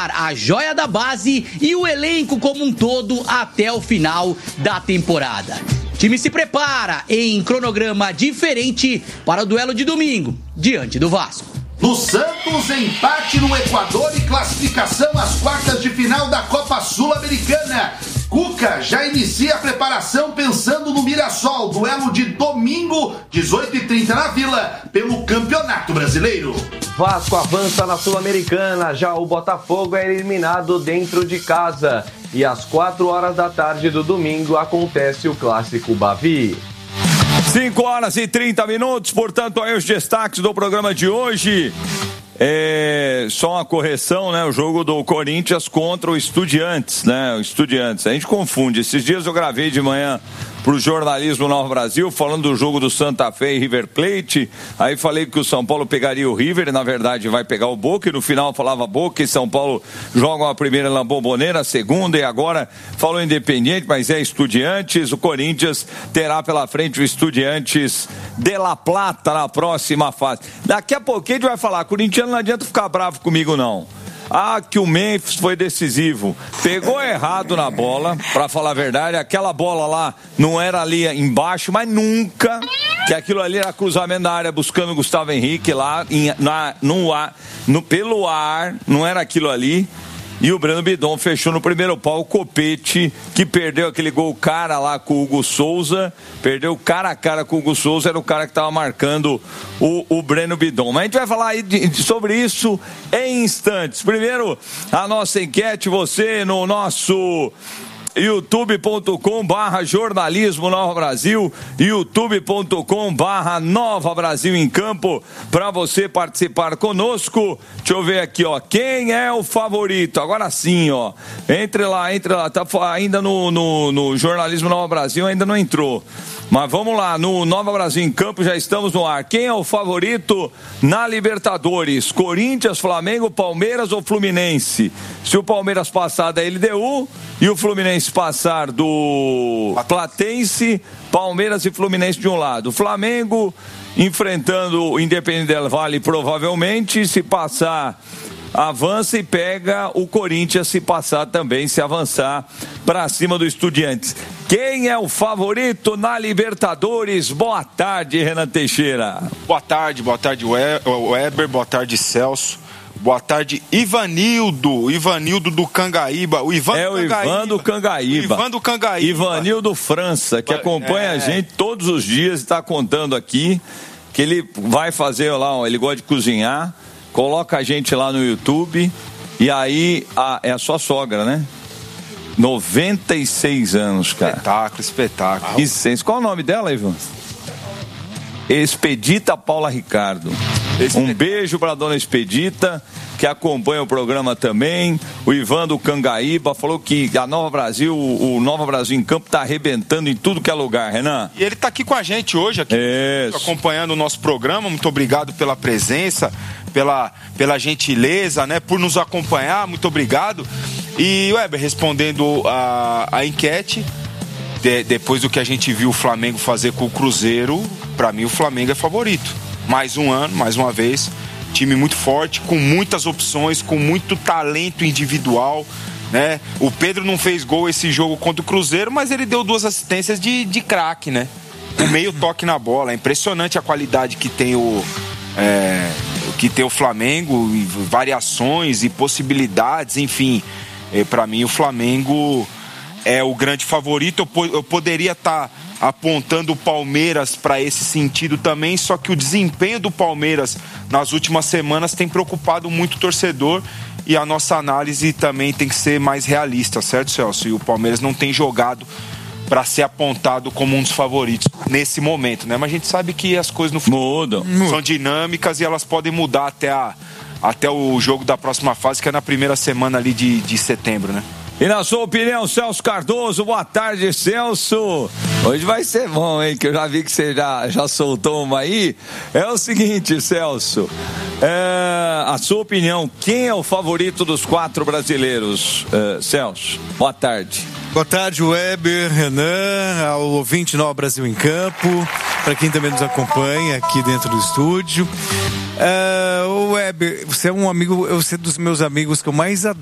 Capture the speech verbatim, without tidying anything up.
montar a joia da base e o elenco como um todo até o final da temporada. O time se prepara em cronograma diferente para o duelo de domingo, diante do Vasco. No Santos, empate no Equador e classificação às quartas de final da Copa Sul-Americana. Cuca já inicia a preparação pensando no Mirassol, duelo de domingo, dezoito e trinta na Vila, pelo Campeonato Brasileiro. Vasco avança na Sul-Americana, já o Botafogo é eliminado dentro de casa. E às quatro horas da tarde do domingo acontece o Clássico Bavi. cinco horas e trinta minutos, portanto, aí os destaques do programa de hoje. É, só uma correção, né? O jogo do Corinthians contra o Estudiantes, né? O Estudiantes. A gente confunde. Esses dias eu gravei de manhã pro Jornalismo Nova Brasil, falando do jogo do Santa Fé e River Plate. Aí falei que o São Paulo pegaria o River, e na verdade vai pegar o Boca, e no final falava Boca e São Paulo jogam a primeira na Bombonera, a segunda, e agora falou Independiente, mas é Estudiantes. O Corinthians terá pela frente o Estudiantes de La Plata na próxima fase. Daqui a pouquinho a gente vai falar, corintiano não adianta ficar bravo comigo não. Ah, que o Memphis foi decisivo. Pegou errado na bola, pra falar a verdade. Aquela bola lá não era ali embaixo, mas nunca. Que aquilo ali era cruzamento da área buscando o Gustavo Henrique lá em, na, no ar, no, pelo ar. Não era aquilo ali. E o Breno Bidon fechou no primeiro pau. O Copete, que perdeu aquele gol cara lá com o Hugo Souza, perdeu cara a cara com o Hugo Souza, era o cara que estava marcando o, o Breno Bidon. Mas a gente vai falar aí de, de, sobre isso em instantes. Primeiro, a nossa enquete, você no nosso youtube ponto com barra jornalismo Nova Brasil, youtube ponto com barra Nova Brasil em Campo, para você participar conosco. Deixa eu ver aqui, ó, quem é o favorito? Agora sim, ó, entre lá, entre lá, tá ainda no, no, no jornalismo Nova Brasil, ainda não entrou. Mas vamos lá, no Nova Brasil em Campo já estamos no ar. Quem é o favorito na Libertadores? Corinthians, Flamengo, Palmeiras ou Fluminense? Se o Palmeiras passar da L D U e o Fluminense passar do Platense, Palmeiras e Fluminense de um lado. Flamengo enfrentando o Independente del Valle provavelmente, se passar avança e pega o Corinthians se passar também, se avançar para cima do Estudiantes. Quem é o favorito na Libertadores? Boa tarde, Renan Teixeira. Boa tarde, boa tarde, Weber, boa tarde, Celso. Boa tarde, Ivanildo, Ivanildo do Cangaíba. O Ivan é do o Cangaíba. Ivan do Cangaíba. O Ivan do Cangaíba. Ivanildo França, que acompanha é. a gente todos os dias e está contando aqui que ele vai fazer lá, ele gosta de cozinhar, coloca a gente lá no YouTube e aí a, é a sua sogra, né? noventa e seis anos, cara. Espetáculo, espetáculo. Licença. Qual é o nome dela, Ivan? Expedita Paula Ricardo. Um beijo para dona Expedita, que acompanha o programa também. O Ivan do Cangaíba falou que a Nova Brasil, o Nova Brasil em Campo, tá arrebentando em tudo que é lugar, Renan. E ele tá aqui com a gente hoje, aqui, acompanhando o nosso programa. Muito obrigado pela presença, pela, pela gentileza, né, por nos acompanhar. Muito obrigado. E, Weber, respondendo a, a enquete, de, depois do que a gente viu o Flamengo fazer com o Cruzeiro, para mim o Flamengo é favorito. Mais um ano, mais uma vez, time muito forte, com muitas opções, com muito talento individual, né? O Pedro não fez gol esse jogo contra o Cruzeiro, mas ele deu duas assistências de, de craque, né? O meio toque na bola, é impressionante a qualidade que tem o, é, que tem o Flamengo, e variações e possibilidades, enfim. É, para mim o Flamengo é o grande favorito. Eu, eu poderia estar... Tá apontando o Palmeiras para esse sentido também, só que o desempenho do Palmeiras nas últimas semanas tem preocupado muito o torcedor e a nossa análise também tem que ser mais realista, certo, Celso? E o Palmeiras não tem jogado para ser apontado como um dos favoritos nesse momento, né? Mas a gente sabe que as coisas no futebol são dinâmicas e elas podem mudar até, a, até o jogo da próxima fase, que é na primeira semana ali de, de setembro, né? E na sua opinião, Celso Cardoso, boa tarde, Celso. Hoje vai ser bom, hein, que eu já vi que você já, já soltou uma aí. É o seguinte, Celso, é, a sua opinião, quem é o favorito dos quatro brasileiros, é, Celso? Boa tarde. Boa tarde, Weber, Renan, ao ouvinte Nova Brasil em Campo, para quem também nos acompanha aqui dentro do estúdio. Uh, Weber, você é um amigo, você é dos meus amigos que eu mais adoro.